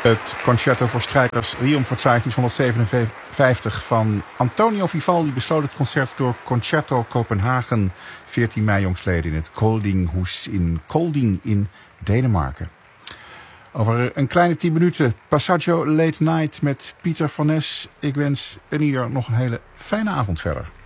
Het concerto voor strijkers Riomfortzeichnis 157 van Antonio Vivaldi besloot het concert door Concerto Kopenhagen 14 mei jongstleden in het Koldinghuis in Kolding in Denemarken. Over een kleine 10 minuten Passaggio Late Night met Pieter van Nes. Ik wens ieder nog een hele fijne avond verder.